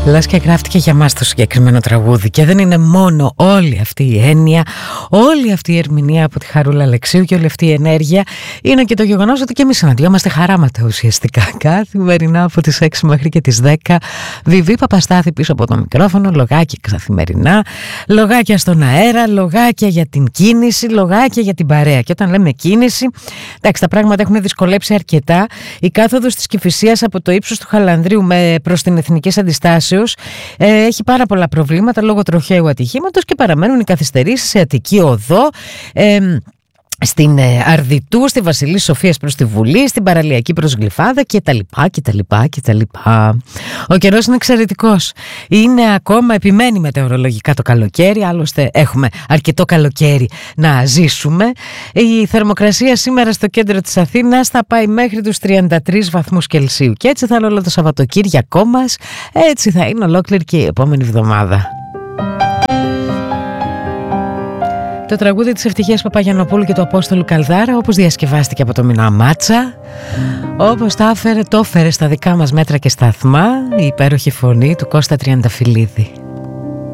Λες και γράφτηκε για μας το συγκεκριμένο τραγούδι. Και δεν είναι μόνο όλη αυτή η έννοια, όλη αυτή η ερμηνεία από τη Χαρούλα Αλεξίου και όλη αυτή η ενέργεια. Είναι και το γεγονός ότι και εμείς συναντιόμαστε χαράματα ουσιαστικά καθημερινά από τις 6 μέχρι και τις 10. Βιβί Παπαστάθη πίσω από το μικρόφωνο, λογάκια καθημερινά, λογάκια στον αέρα, λογάκια για την κίνηση, λογάκια για την παρέα. Και όταν λέμε κίνηση, εντάξει, τα πράγματα έχουν δυσκολέψει αρκετά. Η κάθοδος της Κηφισίας από το ύψος του Χαλανδρίου προς την Εθνικής Αντιστάσεως έχει πάρα πολλά προβλήματα λόγω τροχαίου ατυχήματος και παραμένουν οι καθυστερήσεις σε Αττική Οδό, στην Αρδιτού, στη Βασιλής Σοφίας προς τη Βουλή, στην Παραλιακή προς Γλυφάδα κτλ. Ο καιρός είναι εξαιρετικός. Είναι ακόμα, επιμένει μετεωρολογικά το καλοκαίρι, άλλωστε έχουμε αρκετό καλοκαίρι να ζήσουμε. Η θερμοκρασία σήμερα στο κέντρο της Αθήνας θα πάει μέχρι τους 33 βαθμούς Κελσίου και έτσι θα είναι όλο το Σαββατοκύριακό μας, έτσι θα είναι ολόκληρη και η επόμενη εβδομάδα. Το τραγούδι της Ευτυχίας Παπαγιαννοπούλου και του Απόστολου Καλδάρα, όπως διασκευάστηκε από το Μινά Μάτσα, όπως το έφερε στα δικά μας μέτρα και σταθμά η υπέροχη φωνή του Κώστα Τριανταφυλλίδη.